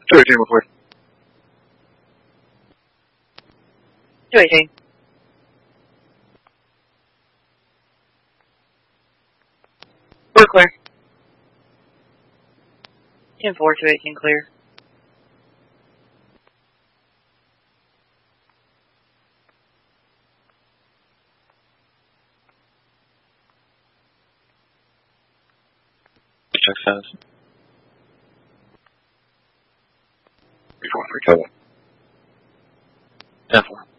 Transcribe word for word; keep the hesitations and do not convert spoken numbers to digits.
two eighteen before. two eighteen. We're clear. ten four, two eighteen clear. Check status. Three four three seven. ten four.